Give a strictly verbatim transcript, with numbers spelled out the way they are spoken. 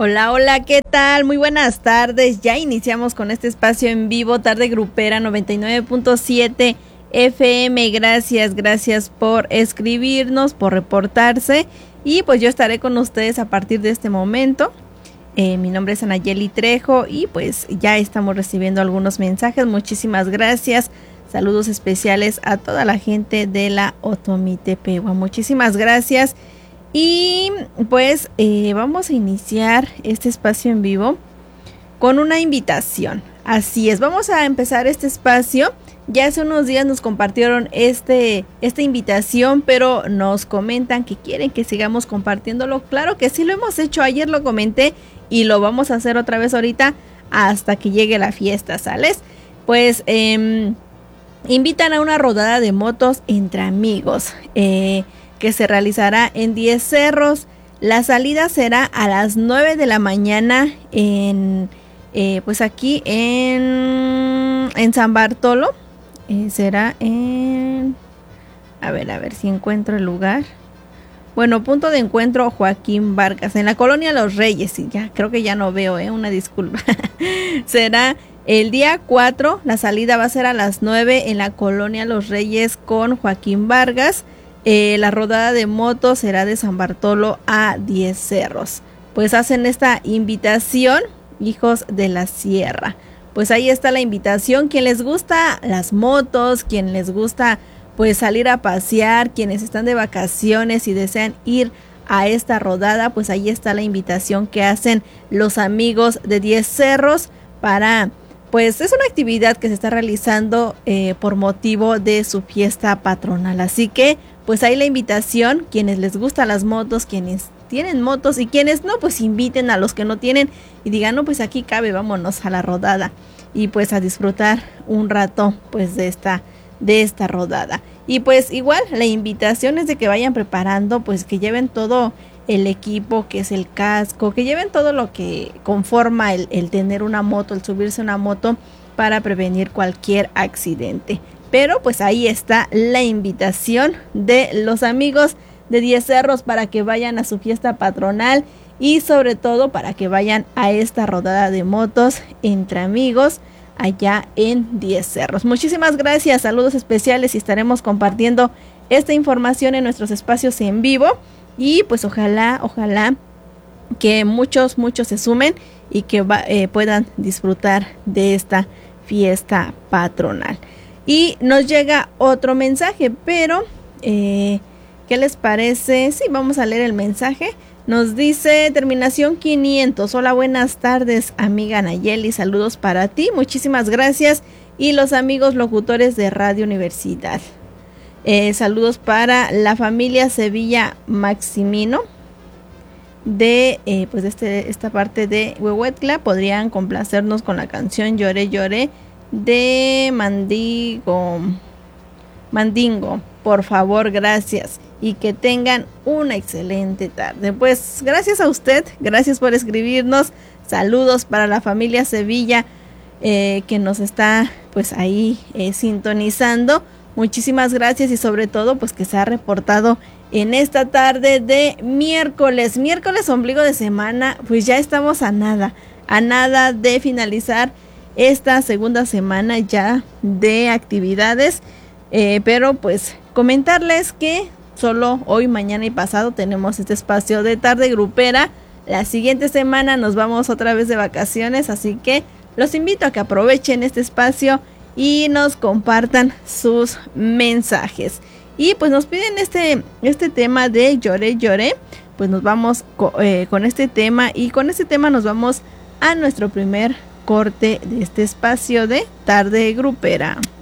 Hola, hola, ¿qué tal? Muy buenas tardes. Ya iniciamos con este espacio en vivo, Tarde Grupera noventa y nueve punto siete F M. Gracias, gracias por escribirnos, por reportarse. Y pues yo estaré con ustedes a partir de este momento. Eh, mi nombre es Anayeli Trejo y pues ya estamos recibiendo algunos mensajes. Muchísimas gracias. Saludos especiales a toda la gente de la Otomi Tepehuá. Muchísimas gracias. Y pues eh, vamos a iniciar este espacio en vivo con una invitación. Así es, vamos a empezar este espacio. Ya hace unos días nos compartieron este, esta invitación, pero nos comentan que quieren que sigamos compartiéndolo. Claro que sí, lo hemos hecho, ayer lo comenté y lo vamos a hacer otra vez ahorita hasta que llegue la fiesta, ¿sales? Pues eh, invitan a una rodada de motos entre amigos, eh, que se realizará en diez cerros. La salida será a las nueve de la mañana en, eh, pues aquí en, en San Bartolo. Eh, será en, a ver, a ver si encuentro el lugar. Bueno, punto de encuentro Joaquín Vargas, en la colonia Los Reyes. Y ya, creo que ya no veo, eh, una disculpa. Será el día cuatro, la salida va a ser a las nueve en la colonia Los Reyes con Joaquín Vargas. Eh, la rodada de motos será de San Bartolo a diez cerros. Pues hacen esta invitación, hijos de la sierra. Pues ahí está la invitación. Quien les gusta las motos, quien les gusta pues salir a pasear, quienes están de vacaciones y desean ir a esta rodada, pues ahí está la invitación que hacen los amigos de diez cerros para, pues es una actividad que se está realizando eh, por motivo de su fiesta patronal. Así que pues ahí la invitación, quienes les gustan las motos, quienes tienen motos y quienes no, pues inviten a los que no tienen y digan, no, pues aquí cabe, vámonos a la rodada y pues a disfrutar un rato pues de esta, de esta rodada. Y pues igual la invitación es de que vayan preparando, pues que lleven todo el equipo, que es el casco, que lleven todo lo que conforma el, el tener una moto, el subirse a una moto para prevenir cualquier accidente. Pero pues ahí está la invitación de los amigos de diez cerros para que vayan a su fiesta patronal y sobre todo para que vayan a esta rodada de motos entre amigos allá en diez cerros. Muchísimas gracias, saludos especiales y estaremos compartiendo esta información en nuestros espacios en vivo y pues ojalá, ojalá que muchos, muchos se sumen y que va, eh, puedan disfrutar de esta fiesta patronal. Y nos llega otro mensaje, pero eh, ¿qué les parece? Sí, vamos a leer el mensaje. Nos dice terminación quinientos. Hola, buenas tardes, amiga Nayeli. Saludos para ti, muchísimas gracias. Y los amigos locutores de Radio Universidad. Eh, saludos para la familia Sevilla Maximino de eh, pues este, esta parte de Huehuetla. Podrían complacernos con la canción Lloré, Lloré de Mandigo, Mandingo, por favor, gracias y que tengan una excelente tarde. Pues gracias a usted, gracias por escribirnos, saludos para la familia Sevilla eh, que nos está pues ahí eh, sintonizando, muchísimas gracias y sobre todo pues que se ha reportado en esta tarde de miércoles, miércoles ombligo de semana, pues ya estamos a nada, a nada de finalizar esta segunda semana ya de actividades, eh, pero pues comentarles que solo hoy, mañana y pasado tenemos este espacio de tarde grupera. La siguiente semana nos vamos otra vez de vacaciones, así que los invito a que aprovechen este espacio y nos compartan sus mensajes. Y pues nos piden este, este tema de Lloré, Lloré, pues nos vamos co- eh, con este tema y con este tema nos vamos a nuestro primer corte de este espacio de tarde grupera.